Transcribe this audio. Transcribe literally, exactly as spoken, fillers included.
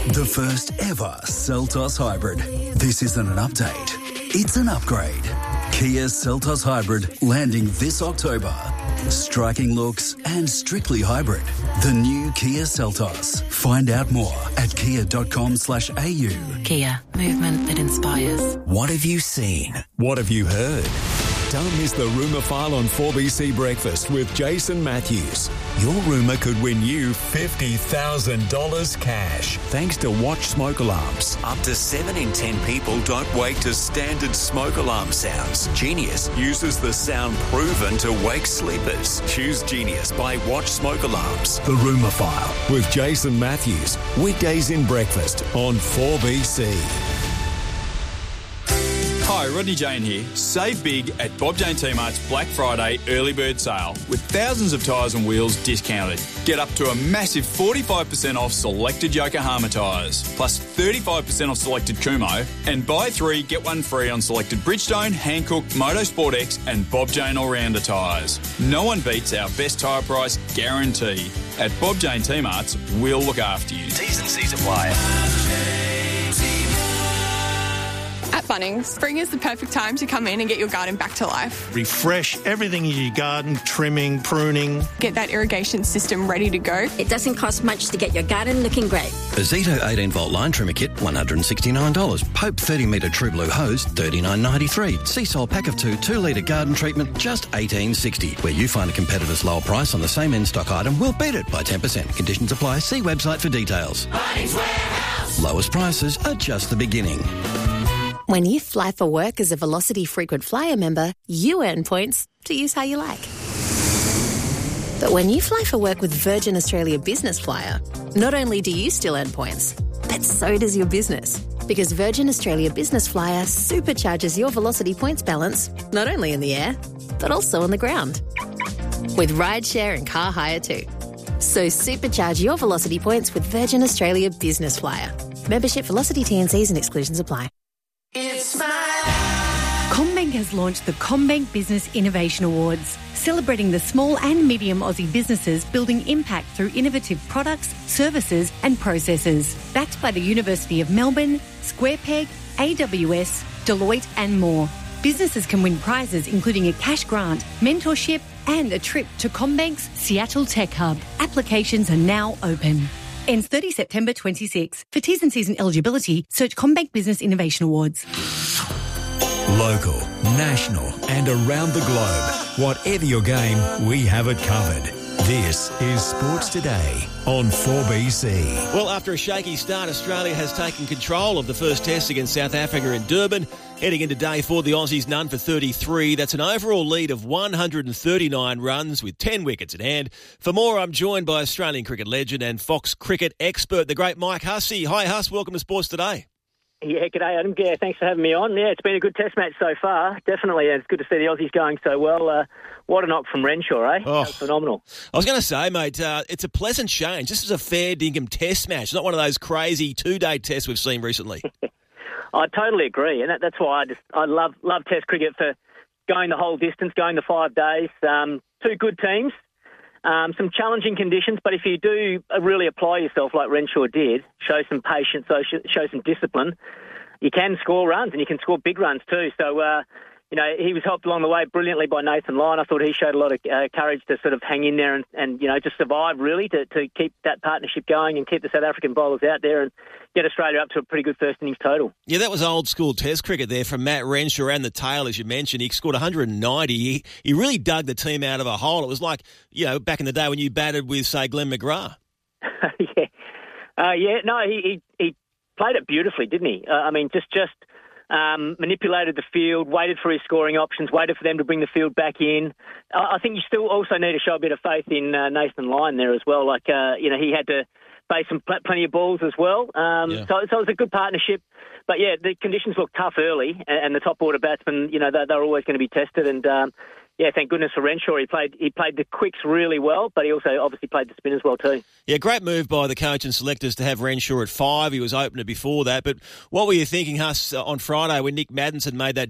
The first ever Seltos Hybrid. This isn't an update, it's an upgrade. Kia Seltos Hybrid landing this October. Striking looks and strictly hybrid. The new Kia Seltos. Find out more at kia dot com slash a u. Kia, movement that inspires. What have you seen? What have you heard? Don't miss the Rumour File on four B C Breakfast with Jason Matthews. Your rumour could win you fifty thousand dollars cash thanks to Watch Smoke Alarms. Up to seven in ten people don't wake to standard smoke alarm sounds. Genius uses the sound proven to wake sleepers. Choose Genius by Watch Smoke Alarms. The Rumour File with Jason Matthews. Weekdays in breakfast on four B C. Hi, Rodney Jane here. Save big at Bob Jane T-Mart's Black Friday early bird sale with thousands of tyres and wheels discounted. Get up to a massive forty-five percent off selected Yokohama tyres, plus thirty-five percent off selected Kumho, and buy three, get one free on selected Bridgestone, Hankook, Motorsport X and Bob Jane All-Rounder tyres. No one beats our best tyre price guarantee. At Bob Jane T-Mart's, we'll look after you. T's and C's apply. At Bunnings, spring is the perfect time to come in and get your garden back to life. Refresh everything in your garden, trimming, pruning. Get that irrigation system ready to go. It doesn't cost much to get your garden looking great. A Zito eighteen volt line trimmer kit, one hundred sixty-nine dollars. Pope thirty metre True Blue hose, thirty-nine ninety-three. Seasol pack of two, two litre garden treatment, just eighteen sixty. Where you find a competitor's lower price on the same in-stock item, we'll beat it by ten percent. Conditions apply. See website for details. Bunnings Warehouse. Lowest prices are just the beginning. When you fly for work as a Velocity frequent flyer member, you earn points to use how you like. But when you fly for work with Virgin Australia Business Flyer, not only do you still earn points, but so does your business. Because Virgin Australia Business Flyer supercharges your Velocity points balance, not only in the air, but also on the ground. With rideshare and car hire too. So supercharge your Velocity points with Virgin Australia Business Flyer. Membership, Velocity T and Cs and exclusions apply. It's my CommBank has launched the CommBank Business Innovation Awards, celebrating the small and medium Aussie businesses building impact through innovative products, services and processes. Backed by the University of Melbourne, SquarePeg, A W S, Deloitte and more. Businesses can win prizes including a cash grant, mentorship and a trip to CommBank's Seattle Tech Hub. Applications are now open. Ends thirtieth September twenty-six. For T's and C's and eligibility, search CommBank Business Innovation Awards. Local, national and around the globe. Whatever your game, we have it covered. This is Sports Today on four B C. Well, after a shaky start, Australia has taken control of the first test against South Africa in Durban. Heading into day four, the Aussies none for thirty-three. That's an overall lead of one hundred thirty-nine runs with ten wickets in hand. For more, I'm joined by Australian cricket legend and Fox cricket expert, the great Mike Hussey. Hi, Huss. Welcome to Sports Today. Yeah, g'day, Adam. Yeah, thanks for having me on. Yeah, it's been a good test match so far. Definitely, it's good to see the Aussies going so well. Uh, what a knock from Renshaw, eh? Oh, that was phenomenal. I was going to say, mate, uh, it's a pleasant change. This is a fair dinkum test match, not one of those crazy two-day tests we've seen recently. I totally agree, and that, that's why I just I love love Test cricket for going the whole distance, going the five days. Um, two good teams, um, some challenging conditions, but if you do really apply yourself like Renshaw did, show some patience, so show some discipline, you can score runs and you can score big runs too. So. Uh, You know, he was helped along the way brilliantly by Nathan Lyon. I thought he showed a lot of uh, courage to sort of hang in there and, and you know, just survive, really, to, to keep that partnership going and keep the South African bowlers out there and get Australia up to a pretty good first innings total. Yeah, that was old-school Test cricket there from Matt Renshaw and the tail, as you mentioned. He scored one hundred ninety. He, he really dug the team out of a hole. It was like, you know, back in the day when you batted with, say, Glenn McGrath. yeah. Uh, yeah, no, he, he, he played it beautifully, didn't he? Uh, I mean, just... just Um, manipulated the field, waited for his scoring options, waited for them to bring the field back in. I, I think you still also need to show a bit of faith in uh, Nathan Lyon there as well. Like, uh, you know, he had to face some pl- plenty of balls as well. Um, yeah. so, so it was a good partnership. But, yeah, the conditions looked tough early, and, and the top order batsmen, you know, they're, they're always going to be tested. And, um, yeah, thank goodness for Renshaw. He played he played the quicks really well, but he also obviously played the spin as well too. Yeah, great move by the coach and selectors to have Renshaw at five. He was opener before that. But what were you thinking, Huss, on Friday when Nick Maddinson made that